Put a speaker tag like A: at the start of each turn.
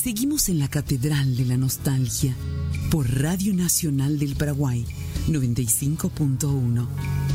A: Seguimos en la Catedral de la Nostalgia por Radio Nacional del Paraguay 95.1.